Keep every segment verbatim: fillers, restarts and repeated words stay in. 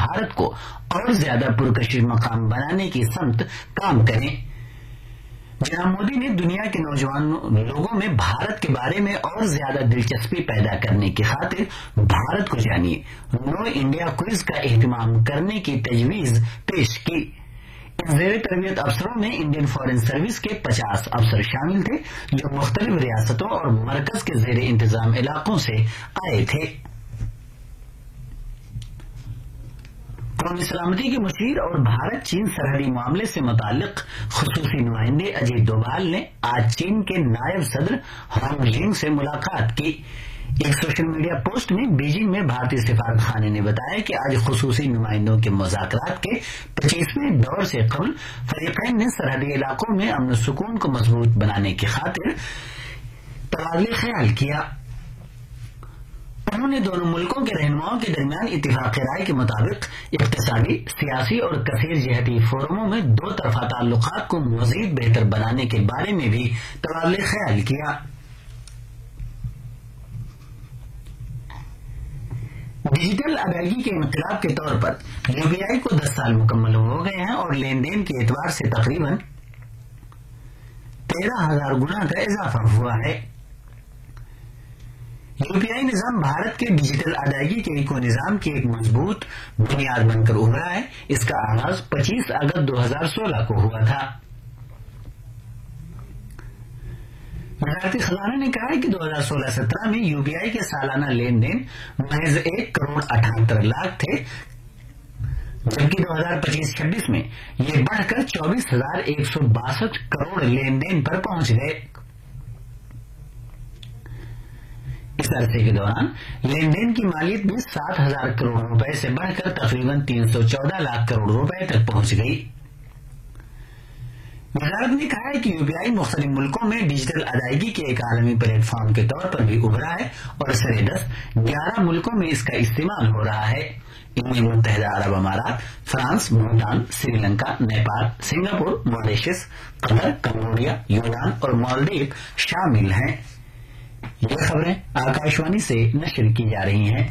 بھارت کو اور زیادہ پرکشش مقام بنانے کی سمت کام کریں۔ جناب مودی نے دنیا کے نوجوان لوگوں میں بھارت کے بارے میں اور زیادہ دلچسپی پیدا کرنے کی خاطر بھارت کو جانیے نو انڈیا کوئز کا اہتمام کرنے کی تجویز پیش کی۔ اس زیر تربیت افسروں میں انڈین فارن سروس کے پچاس افسر شامل تھے جو مختلف ریاستوں اور مرکز کے زیر انتظام علاقوں سے آئے تھے۔ قومی سلامتی کے مشیر اور بھارت چین سرحدی معاملے سے متعلق خصوصی نمائندے اجیت ڈوبھال نے آج چین کے نائب صدر ہانگ جینگ سے ملاقات کی۔ ایک سوشل میڈیا پوسٹ میں بیجنگ میں بھارتی سفارت خانے نے بتایا کہ آج خصوصی نمائندوں کے مذاکرات کے پچیسویں دور سے قبل فریقین نے سرحدی علاقوں میں امن و سکون کو مضبوط بنانے کی خاطر تبادلہ خیال کیا۔ انہوں نے دونوں ملکوں کے رہنماؤں کے درمیان اتفاق رائے کے مطابق اقتصادی، سیاسی اور کثیر جہتی فورموں میں دو طرفہ تعلقات کو مزید بہتر بنانے کے بارے میں بھی تبادلہ خیال کیا۔ ڈیجیٹل ادائیگی کے انقلاب کے طور پر یو پی آئی کو دس سال مکمل ہو گئے ہیں اور لین دین کے اعتبار سے تقریباً تیرہ ہزار گنا کا اضافہ ہوا ہے۔ یو پی آئی نظام بھارت کے ڈیجیٹل ادائیگی کے ایکو نظام کی ایک مضبوط بنیاد بن کر ابھرا ہے۔ اس کا آغاز پچیس اگست دو ہزار سولہ کو ہوا تھا۔ وزارت خزانہ نے کہا ہے کہ دو ہزار سولہ سترہ میں یو پی آئی کے سالانہ لین دین محض ایک کروڑ اٹھہتر لاکھ تھے، جبکہ دو ہزار پچیس چھبیس میں یہ بڑھ کر چوبیس ہزار ایک سو باسٹھ کروڑ لین دین پر پہنچ گئے۔ اس عرصے کے دوران لین دین کی مالیت بھی سات ہزار کروڑ روپے سے بڑھ کر تقریباً تین سو چودہ لاکھ کروڑ روپے تک پہنچ گئی۔ وزارت نے کہا ہے کہ یو پی آئی مختلف ملکوں میں ڈیجیٹل ادائیگی کے ایک عالمی پلیٹ فارم کے طور پر بھی ابھرا ہے اور سرے دست گیارہ ملکوں میں اس کا استعمال ہو رہا ہے۔ ان میں متحدہ عرب امارات، France, Bhutan, Sri Lanka, Nepal, Singapore, Mauritius, قطر، کمبوڈیا، یونان اور مالدیو شامل ہیں۔ یہ خبریں آکاشوانی سے نشر کی جا رہی ہیں۔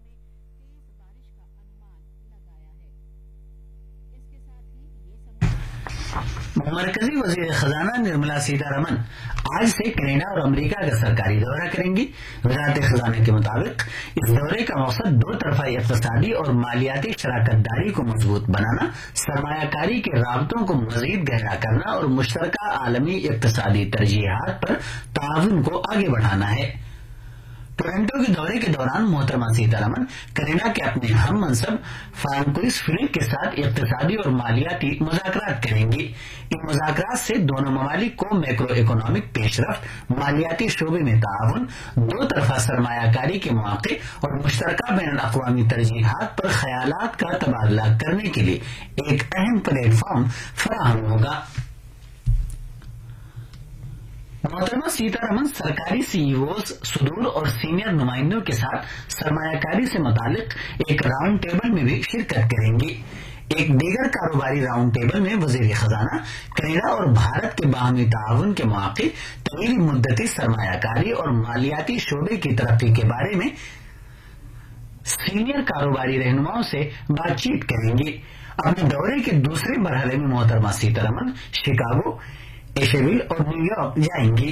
مرکزی وزیر خزانہ نرملا سیتا رمن آج سے کینیڈا اور امریکہ کا سرکاری دورہ کریں گی۔ وزارت خزانہ کے مطابق اس دورے کا مقصد دو طرفہ اقتصادی اور مالیاتی شراکت داری کو مضبوط بنانا، سرمایہ کاری کے رابطوں کو مزید گہرا کرنا اور مشترکہ عالمی اقتصادی ترجیحات پر تعاون کو آگے بڑھانا ہے۔ ٹورنٹو کے دورے کے دوران محترمہ سیتا رمن کینیڈا کے اپنے ہم منصب فرانکوئس فلپ کے ساتھ اقتصادی اور مالیاتی مذاکرات کریں گی۔ ان مذاکرات سے دونوں ممالک کو میکرو اکنامک پیش رفت، مالیاتی شعبے میں تعاون، دو طرفہ سرمایہ کاری کے مواقع اور مشترکہ بین الاقوامی ترجیحات پر خیالات کا تبادلہ کرنے کے لیے ایک اہم پلیٹ فارم فراہم ہوگا۔ محترمہ سیتا رمن سرکاری سی ای اوز، صدور اور سینئر نمائندوں کے ساتھ سرمایہ کاری سے متعلق ایک راؤنڈ ٹیبل میں بھی شرکت کریں گی۔ ایک دیگر کاروباری راؤنڈ ٹیبل میں وزیر خزانہ کینیڈا اور بھارت کے باہمی تعاون کے مواقع، طویل مدتی سرمایہ کاری اور مالیاتی شعبے کی ترقی کے بارے میں سینئر کاروباری رہنماؤں سے بات چیت کریں گی۔ اپنے دورے کے دوسرے مرحلے میں محترمہ سیتا رمن شکاگو، ایشیویل اور نیو یارک جائیں گی۔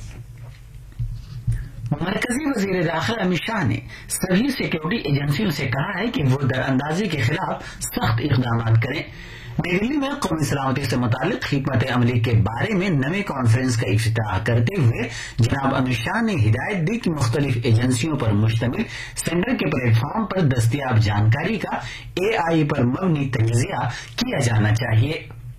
مرکزی وزیر داخلہ امت شاہ نے سبھی سیکورٹی ایجنسیوں سے کہا ہے کہ وہ در اندازی کے خلاف سخت اقدامات کریں۔ نئی دلی میں قومی سلامتی سے متعلق حکمت عملی کے بارے میں نئے کانفرنس کا افتتاح کرتے ہوئے جناب امت شاہ نے ہدایت دی کہ مختلف ایجنسیوں پر مشتمل سینٹر کے پلیٹ فارم پر دستیاب جانکاری کا اے آئی پر مبنی تجزیہ کیا جانا چاہیے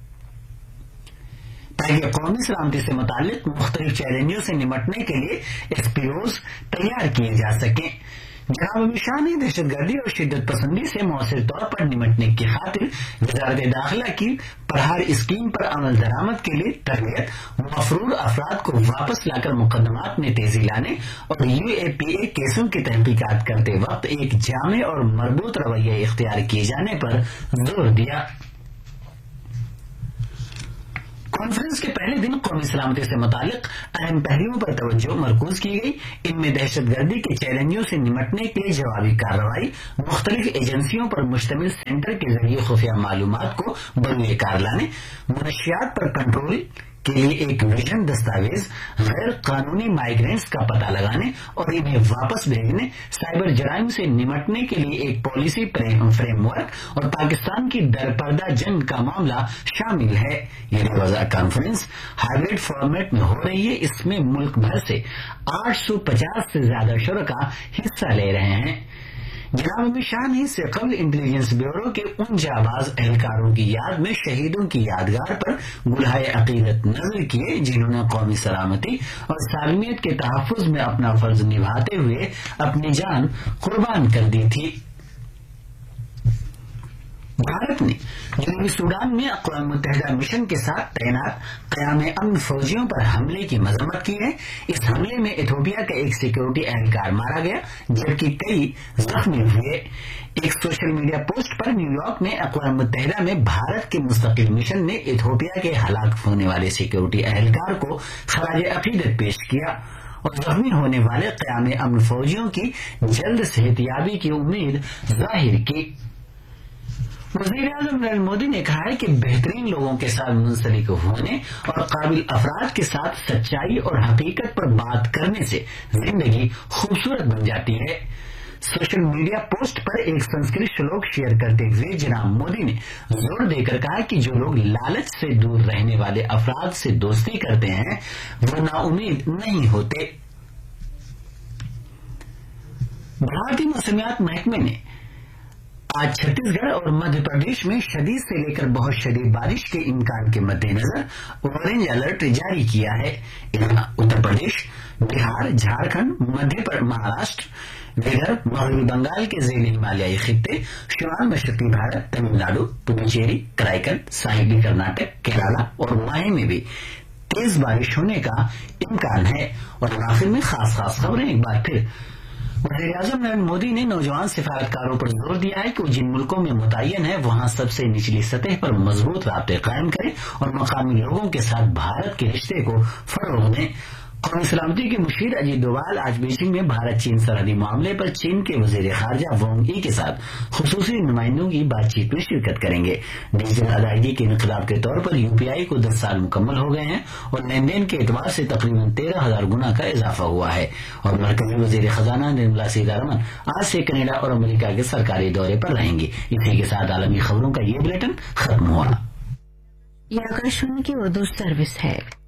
تاکہ قومی سلامتی سے متعلق مختلف چیلنجوں سے نمٹنے کے لیے ایس پی اوز تیار کیے جا سکیں۔ جناب امت شاہ نے دہشت گردی اور شدت پسندی سے مؤثر طور پر نمٹنے کی خاطر وزارت داخلہ کی پرہار اسکیم پر عمل درآمد کے لیے تربیت، مفرور افراد کو واپس لا کر مقدمات میں تیزی لانے اور یو اے پی اے کیسوں کی تحقیقات کرتے وقت ایک جامع اور مربوط رویہ اختیار کیے جانے پر زور دیا۔ کانفرنس کے پہلے دن قومی سلامتی سے متعلق اہم پہلوؤں پر توجہ مرکوز کی گئی. ان میں دہشت گردی کے چیلنجوں سے نمٹنے کے لیے جوابی کارروائی، مختلف ایجنسیوں پر مشتمل سینٹر کے ذریعے خفیہ معلومات کو بروئے کار لانے، منشیات پر کنٹرول کے لیے ایک ویژن دستاویز، غیر قانونی مائیگرینٹس کا پتہ لگانے اور انہیں واپس بھیجنے، سائبر جرائم سے نمٹنے کے لیے ایک پالیسی فریم ورک اور پاکستان کی درپردہ جنگ کا معاملہ شامل ہے. یہ روزہ کانفرنس ہائیبرڈ فارمیٹ میں ہو رہی ہے. اس میں ملک بھر سے آٹھ سو پچاس سے زیادہ شرکاء حصہ لے رہے ہیں. جناب امت شاہ نے اس سے قبل انٹیلیجنس بیورو کے ان جانباز اہلکاروں کی یاد میں شہیدوں کی یادگار پر گلہائے عقیدت نظر کیے جنہوں نے قومی سلامتی اور سالمیت کے تحفظ میں اپنا فرض نبھاتے ہوئے اپنی جان قربان کر دی تھی. بھارت نے جنوبی سوڈان میں اقوام متحدہ مشن کے ساتھ تعینات قیام امن فوجیوں پر حملے کی مذمت کی ہے. اس حملے میں ایتھوپیا کا ایک سیکورٹی اہلکار مارا گیا جبکہ کئی زخمی ہوئے. ایک سوشل میڈیا پوسٹ پر نیو یارک میں اقوام متحدہ میں بھارت کے مستقل مشن نے ایتھوپیا کے ہلاک ہونے والے سیکورٹی اہلکار کو خراج عقیدت پیش کیا اور زخمی ہونے والے قیام امن فوجیوں کی جلد صحتیابی کی امید ظاہر کی. وزیر اعظم نریندر مودی نے کہا ہے کہ بہترین لوگوں کے ساتھ منسلک ہونے اور قابل افراد کے ساتھ سچائی اور حقیقت پر بات کرنے سے زندگی خوبصورت بن جاتی ہے. سوشل میڈیا پوسٹ پر ایک سنسکرت شلوک شیئر کرتے ہوئے جناب مودی نے زور دے کر کہا کہ جو لوگ لالچ سے دور رہنے والے افراد سے دوستی کرتے ہیں وہ نا امید نہیں ہوتے. بھارتی موسمیات محکمے نے آج چھتیس گڑھ اور مدھیہ پردیش میں شدید سے لے کر بہت شدید بارش کے امکان کے مد نظر اورنج الرٹ جاری کیا ہے. اتر پردیش، بہار، جھارکھنڈ، مدھیہ مہاراشٹر، ودربھ، مغربی بنگال کے ذیلی ہمالیائی خطے، شمال مشرقی بھارت، تمل ناڈو، پڈوچیری، کرائیکل، ساحلی کرناٹک، کیرالہ اور ماہی میں بھی تیز بارش ہونے کا امکان ہے. اور آخر میں خاص خاص خبریں ایک بار پھر. وزیر اعظم نریندر مودی نے نوجوان سفارتکاروں پر زور دیا ہے کہ وہ جن ملکوں میں متعین ہے وہاں سب سے نچلی سطح پر مضبوط رابطے قائم کریں اور مقامی لوگوں کے ساتھ بھارت کے رشتے کو فروغ دیں. قومی سلامتی کے مشیر اجیت ڈوبھال آج بیجنگ میں بھارت چین سرحدی معاملے پر چین کے وزیر خارجہ وانگ ای کے ساتھ خصوصی نمائندوں کی بات چیت میں شرکت کریں گے. ڈیجیٹل ادائیگی کے انقلاب کے طور پر یو پی آئی کو دس سال مکمل ہو گئے ہیں اور لین دین کے اعتبار سے تقریباً تیرہ ہزار گنا کا اضافہ ہوا ہے. اور مرکزی وزیر خزانہ نرملا سیتارمن آج سے کینیڈا اور امریکہ کے سرکاری دورے پر رہیں گی. اسی کے ساتھ عالمی خبروں کا یہ بلیٹن ختم ہوا. یہ آکاشوانی کی اردو سروس ہے.